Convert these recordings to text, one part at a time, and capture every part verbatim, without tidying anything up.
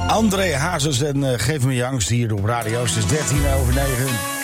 André Hazes en uh, Geef me je angst hier op Radio Oost. Het is dertien over negen.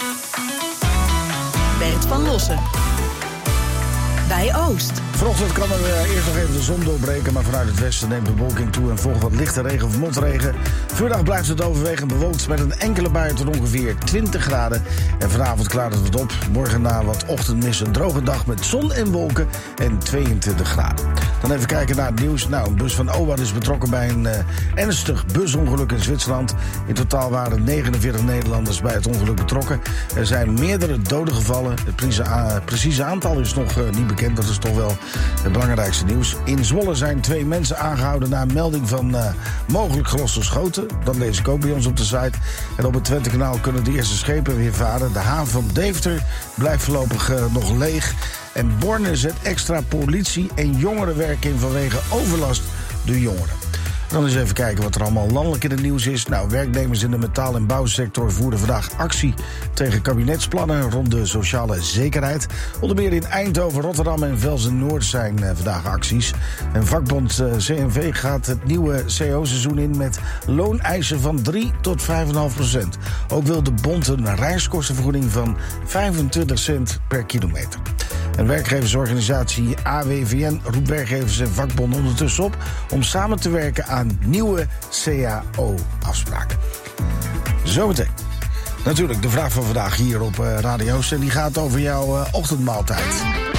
Bert van Lossen. Bij Oost. Vanochtend kan er uh, eerst nog even de zon doorbreken, maar vanuit het westen neemt de bewolking toe en volgt wat lichte regen of motregen. Vanmiddag blijft het overwegend bewolkt met een enkele bui tot ongeveer twintig graden. En vanavond klaart het wat op. Morgen na wat ochtendmist een droge dag met zon en wolken en tweeëntwintig graden. Dan even kijken naar het nieuws. Nou, een bus van O W A is betrokken bij een uh, ernstig busongeluk in Zwitserland. In totaal waren negenenveertig Nederlanders bij het ongeluk betrokken. Er zijn meerdere doden gevallen. Het precieze, uh, precieze aantal is nog uh, niet bekend. Dat is toch wel het belangrijkste nieuws. In Zwolle zijn twee mensen aangehouden na een melding van uh, mogelijk geloste schoten. Dat lees ik ook bij ons op de site. En op het Twentekanaal kunnen de eerste schepen weer varen. De haven van Deventer blijft voorlopig uh, nog leeg. En Borne zet extra politie en jongerenwerk in vanwege overlast door jongeren. Dan eens even kijken wat er allemaal landelijk in het nieuws is. Nou, werknemers in de metaal- en bouwsector voerden vandaag actie tegen kabinetsplannen rond de sociale zekerheid. Onder meer in Eindhoven, Rotterdam en Velzen-Noord zijn uh, vandaag acties. En vakbond uh, C N V gaat het nieuwe C A O-seizoen in met looneisen van drie tot vijf komma vijf procent. Ook wil de bond een reiskostenvergoeding van vijfentwintig cent per kilometer. En werkgeversorganisatie A W V N roept werkgevers en vakbonden ondertussen op om samen te werken aan nieuwe C A O-afspraken. Zometeen. Natuurlijk de vraag van vandaag hier op uh, Radio Oost. En die gaat over jouw uh, ochtendmaaltijd.